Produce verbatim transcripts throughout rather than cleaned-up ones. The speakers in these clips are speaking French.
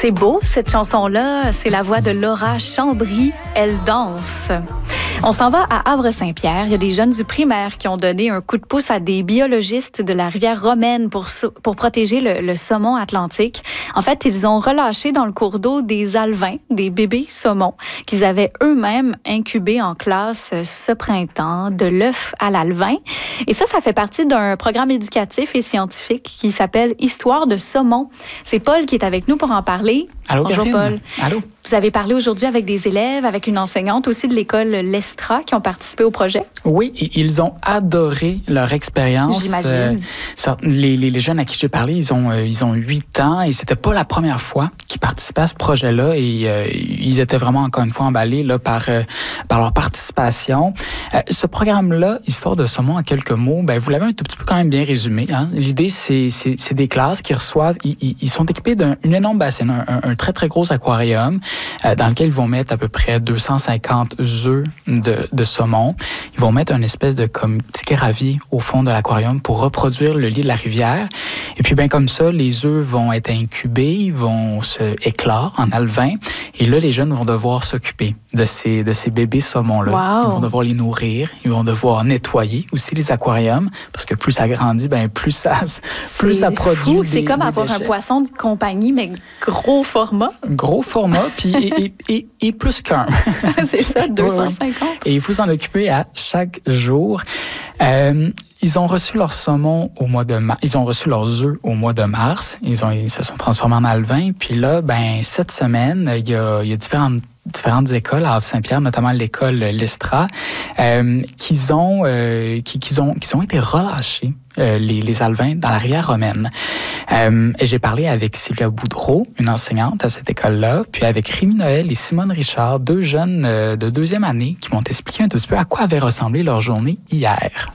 C'est beau, cette chanson-là. C'est la voix de Laura Chambry. Elle danse. On s'en va à Havre-Saint-Pierre. Il y a des jeunes du primaire qui ont donné un coup de pouce à des biologistes de la rivière Romaine pour, pour protéger le, le saumon atlantique. En fait, ils ont relâché dans le cours d'eau des alevins, des bébés saumons, qu'ils avaient eux-mêmes incubés en classe ce printemps, de l'œuf à l'alevin. Et ça, ça fait partie d'un programme éducatif et scientifique qui s'appelle Histoire de saumon. C'est Paul qui est avec nous pour en parler. Allô, Bonjour, Catherine. Paul. Allô. Vous avez parlé aujourd'hui avec des élèves, avec une enseignante aussi de l'école Lestra qui ont participé au projet. Oui, ils ont adoré leur expérience. J'imagine. Euh, les, les, les jeunes à qui j'ai parlé, ils ont euh, ils ont huit ans et c'était pas la première fois qu'ils participaient à ce projet-là et euh, ils étaient vraiment encore une fois emballés là par euh, par leur participation. Euh, ce programme-là, Histoire de saumon en quelques mots, ben vous l'avez un tout petit peu quand même bien résumé. Hein? L'idée, c'est, c'est c'est des classes qui reçoivent, ils, ils sont équipés d'un une énorme bassine, un, un, un très très gros aquarium euh, dans lequel ils vont mettre à peu près deux cent cinquante œufs de, de saumon. Ils vont mettre une espèce de comme petit gravier au fond de l'aquarium pour reproduire le lit de la rivière. Et puis, ben comme ça, les œufs vont être incubés, ils vont se éclore en alevin. Et là, les jeunes vont devoir s'occuper de ces, de ces bébés saumons-là. Wow. Ils vont devoir les nourrir, ils vont devoir nettoyer aussi les aquariums parce que plus ça grandit, ben plus ça, plus ça produit fou. des, C'est comme des avoir déchets. un poisson de compagnie, mais gros format. Gros format, puis et, et, et, et plus qu'un. C'est ça, deux cent cinquante. Oui, oui. Et il faut s'en occuper à chaque jour. Euh, Ils ont reçu leur saumon au mois de mars. Ils ont reçu leurs œufs au mois de mars. Ils ont, ils se sont transformés en alevins. Puis là, ben cette semaine, il y a, il y a différentes différentes écoles à Havre-Saint-Pierre, notamment l'école Lestra, euh, qui ont euh, qui, qui ont qui ont été relâchés. Euh, les, les alevins dans la rivière Romaine. Euh, et j'ai parlé avec Sylvia Boudreau, une enseignante à cette école-là, puis avec Rémi Noël et Simone Richard, deux jeunes euh, de deuxième année qui m'ont expliqué un petit peu à quoi avait ressemblé leur journée hier.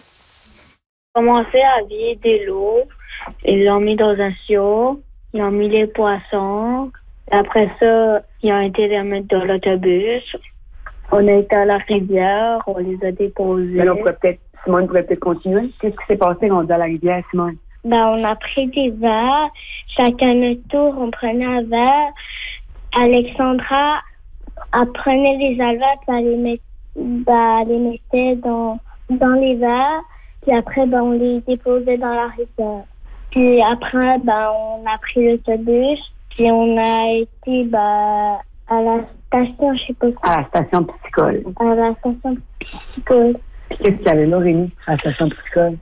Commencé à vider l'eau, ils l'ont mis dans un seau, ils ont mis les poissons, après ça, ils ont été les mettre dans l'autobus. On a été à la rivière, on les a déposés. Mais là, on pourrait peut-être, Simone pourrait peut-être continuer. Qu'est-ce qui s'est passé quand on est à la rivière, Simone? Ben, on a pris des verres, chacun notre tour, on prenait un verre. Alexandra, elle prenait les alevins, puis elle les, met, ben, elle les mettait dans, dans les verres, puis après, ben, on les déposait dans la rivière. Puis après, ben, on a pris l'autobus, puis on a été ben, à la station, je sais pas quoi. À la station piscicole. À la station piscicole. Qu'est-ce qu'il y avait là, Rémi, à la station piscicole?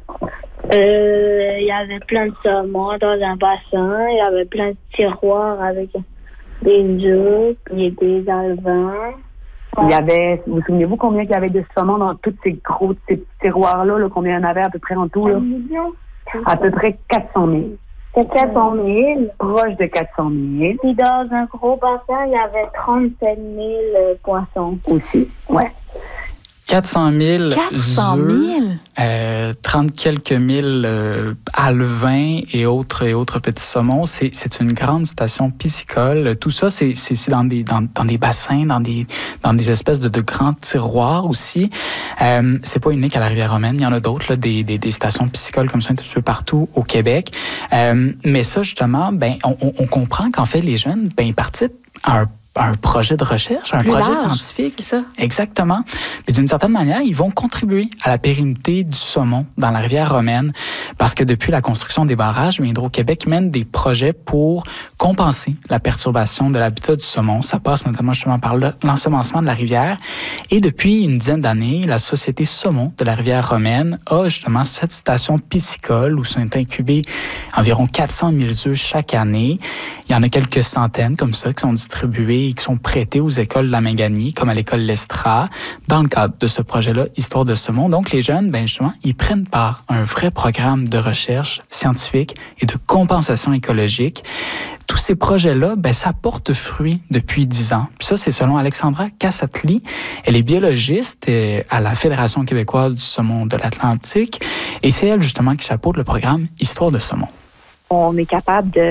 Euh, il y avait plein de saumons dans un bassin, il y avait plein de tiroirs avec des œufs, puis des alevins. Il y avait, vous souvenez-vous combien il y avait de saumons dans tous ces gros, ces petits tiroirs-là, là, combien il y en avait à peu près en tout, là? Un million? À peu près quatre cent mille. C'est quatre cent mille. Proche de quatre cent mille. Puis dans un gros bassin, il y avait trente-sept mille euh, poissons. Aussi, ouais. quatre cent mille quatre cent mille? Euh, trente quelques mille euh, alevins et autres et autres petits saumons. C'est, c'est une grande station piscicole. Tout ça, c'est, c'est, c'est dans des dans, dans des bassins, dans des dans des espèces de, de grands tiroirs aussi. Euh, c'est pas unique à la rivière Romaine. Il y en a d'autres là, des, des des stations piscicoles comme ça un petit peu partout au Québec. Euh, mais ça justement, ben on, on, on comprend qu'en fait les jeunes, ben ils participent à un un projet de recherche, un Plus projet large, scientifique. c'est ça. Exactement. Mais d'une certaine manière, ils vont contribuer à la pérennité du saumon dans la rivière Romaine parce que depuis la construction des barrages, Hydro-Québec mène des projets pour compenser la perturbation de l'habitat du saumon. Ça passe notamment justement par l'ensemencement de la rivière. Et depuis une dizaine d'années, la Société Saumon de la rivière Romaine a justement cette station piscicole où sont incubés environ quatre cent mille œufs chaque année. Il y en a quelques centaines comme ça qui sont distribués et qui sont prêtés aux écoles de la Mangani, comme à l'école Lestra, dans le cadre de ce projet-là, Histoire de saumon. Donc, les jeunes, ben justement, ils prennent part à un vrai programme de recherche scientifique et de compensation écologique. Tous ces projets-là, ben, ça porte fruit depuis dix ans. Puis ça, c'est selon Alexandra Cassatli. Elle est biologiste à la Fédération québécoise du saumon de l'Atlantique. Et c'est elle, justement, qui chapeaute le programme Histoire de saumon. On est capable de,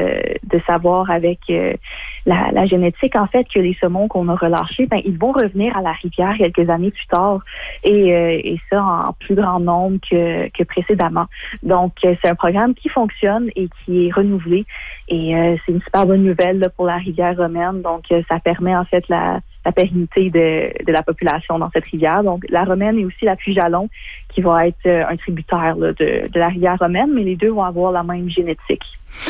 de savoir avec euh, la, la génétique, en fait, que les saumons qu'on a relâchés, ben, ils vont revenir à la rivière quelques années plus tard, et, euh, et ça en plus grand nombre que, que précédemment. Donc, euh, c'est un programme qui fonctionne et qui est renouvelé, et euh, c'est une super bonne nouvelle là, pour la rivière romaine. Donc, euh, ça permet en fait la, la pérennité de, de la population dans cette rivière. Donc, la romaine et aussi la Puy-Jalon, qui va être euh, un tributaire là, de, de la rivière romaine, mais les deux vont avoir la même génétique.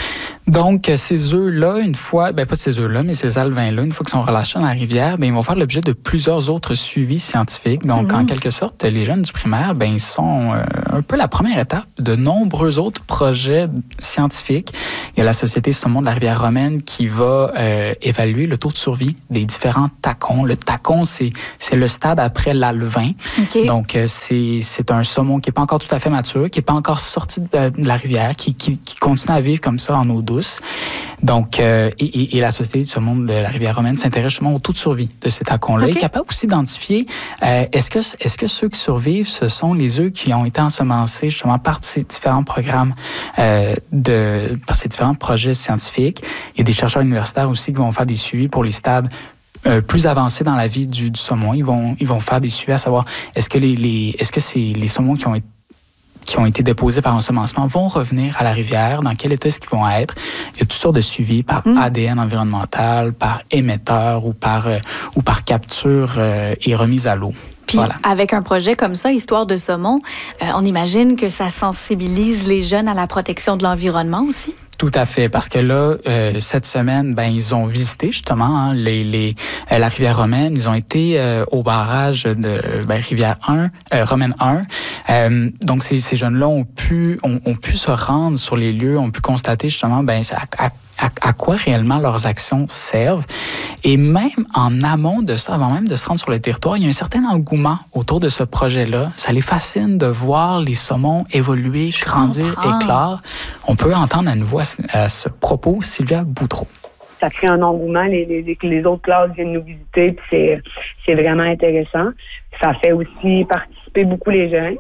Donc, ces œufs-là, une fois, ben pas ces œufs-là, mais ces alevins-là, une fois qu'ils sont relâchés dans la rivière, ben ils vont faire l'objet de plusieurs autres suivis scientifiques. Donc, mm-hmm. en quelque sorte, les jeunes du primaire, ben ils sont euh, un peu la première étape de nombreux autres projets scientifiques. Il y a la Société saumon de la rivière romaine qui va euh, évaluer le taux de survie des différents tacons. Le tacon, c'est c'est le stade après l'alevin. Okay. Donc, euh, c'est c'est un saumon qui est pas encore tout à fait mature, qui est pas encore sorti de, de la rivière, qui, qui qui continue à vivre comme ça en eau douce. Donc, euh, et, et, et la Société du saumon de la rivière romaine s'intéresse justement au taux de survie de ces tacons-là. Okay. Elle est capable aussi d'identifier euh, est-ce que est-ce que ceux qui survivent, ce sont les œufs qui ont été ensemencés justement par ces différents programmes euh, de par ces différents projets scientifiques. Il y a des chercheurs universitaires aussi qui vont faire des suivis pour les stades Euh, plus avancés dans la vie du, du saumon. Ils vont ils vont faire des suivis à savoir est-ce que les, les est-ce que c'est les saumons qui ont été qui ont été déposés par ensemencement vont revenir à la rivière, dans quel état est-ce qu'ils vont être. Il y a toutes sortes de suivis par mmh. A D N environnemental, par émetteur ou par, euh, ou par capture euh, et remise à l'eau. Puis, voilà. Avec un projet comme ça, Histoire de saumon, euh, on imagine que ça sensibilise les jeunes à la protection de l'environnement aussi? Tout à fait, parce que là, euh, cette semaine, ben ils ont visité justement hein, les, les euh, la rivière romaine. Ils ont été euh, au barrage de ben, rivière un, euh, romaine un. Euh, donc ces, ces jeunes-là ont pu ont, ont pu se rendre sur les lieux, ont pu constater justement ben à, à À, à quoi réellement leurs actions servent. Et même en amont de ça, avant même de se rendre sur le territoire, il y a un certain engouement autour de ce projet-là. Ça les fascine de voir les saumons évoluer, Je grandir, comprends. éclore. On peut entendre à nouveau à ce, à ce propos Sylvia Boudreau. Ça crée un engouement. Les, les, les autres classes viennent nous visiter, puis c'est, c'est vraiment intéressant. Ça fait aussi participer beaucoup les jeunes.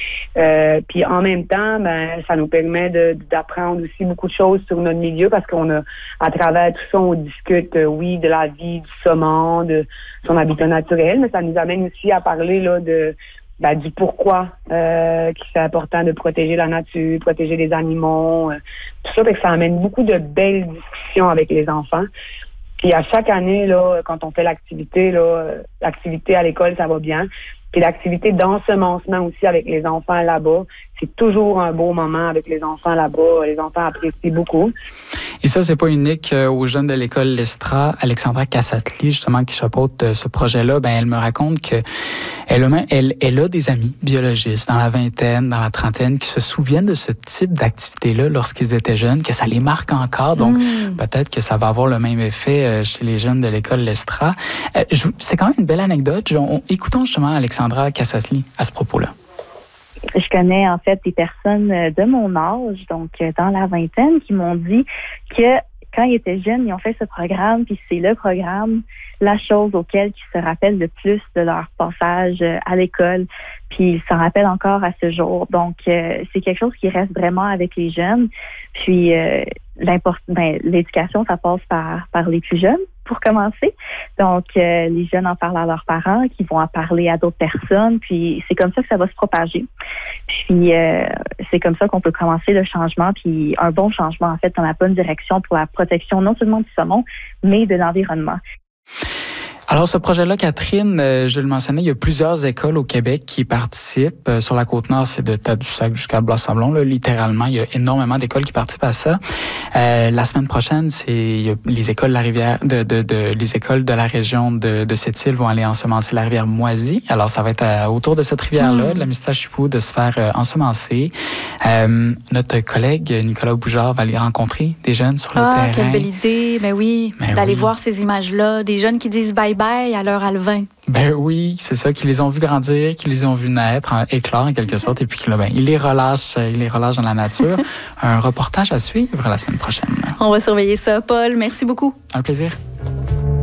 Euh, puis en même temps, ben, ça nous permet de, d'apprendre aussi beaucoup de choses sur notre milieu parce qu'on a, à travers tout ça, on discute, euh, oui, de la vie du saumon, de son habitat naturel, mais ça nous amène aussi à parler là de ben, du pourquoi euh, qu'il c'est important de protéger la nature, protéger les animaux, euh, tout ça, fait que ça amène beaucoup de belles discussions avec les enfants. Puis à chaque année, là, quand on fait l'activité, là, l'activité à l'école, ça va bien. Puis l'activité d'ensemencement aussi avec les enfants là-bas, c'est toujours un beau moment avec les enfants là-bas. Les enfants apprécient beaucoup. Et ça, c'est pas unique aux jeunes de l'école Lestra. Alexandra Cassatli, justement, qui chapeaute ce projet-là, ben elle me raconte que elle a, elle, elle a des amis biologistes dans la vingtaine, dans la trentaine, qui se souviennent de ce type d'activité-là lorsqu'ils étaient jeunes, que ça les marque encore. Donc, mmh. peut-être que ça va avoir le même effet chez les jeunes de l'école Lestra. Euh, je, c'est quand même une belle anecdote. On, écoutons justement Alexandra Cassatli à ce propos-là. Je connais en fait des personnes de mon âge, donc dans la vingtaine, qui m'ont dit que quand ils étaient jeunes, ils ont fait ce programme, puis c'est le programme, la chose auquel ils se rappellent le plus de leur passage à l'école, puis ils s'en rappellent encore à ce jour. Donc, euh, c'est quelque chose qui reste vraiment avec les jeunes. Puis, euh, l'import- ben, l'éducation, ça passe par, par les plus jeunes, pour commencer. Donc, euh, les jeunes en parlent à leurs parents, qui vont en parler à d'autres personnes, puis c'est comme ça que ça va se propager. Puis, euh, c'est comme ça qu'on peut commencer le changement, puis un bon changement, en fait, dans la bonne direction pour la protection non seulement du saumon, mais de l'environnement. Alors, ce projet-là, Catherine, euh, je le mentionnais, il y a plusieurs écoles au Québec qui participent. Euh, sur la Côte-Nord, c'est de Tadoussac jusqu'à Blainsablon, là, littéralement. Il y a énormément d'écoles qui participent à ça. Euh, la semaine prochaine, c'est il y a les écoles de la rivière, de, de, de les écoles de la région de, de cette île vont aller ensemencer la rivière Moisy. Alors, ça va être à, autour de cette rivière-là, mmh. de la Mistachipou, de se faire euh, ensemencer. Euh, notre collègue Nicolas Boujard va aller rencontrer des jeunes sur le ah, terrain. Ah, quelle belle idée! Ben oui, ben d'aller oui. voir ces images-là, des jeunes qui disent bye bye à leur alevin. Ben oui, c'est ça, qu'ils les ont vus grandir, qu'ils les ont vus naître, hein, éclore en quelque sorte, et puis que là, ben, ils les relâchent, ils les relâchent dans la nature. Un reportage à suivre la semaine prochaine. On va surveiller ça. Paul, merci beaucoup. Un plaisir.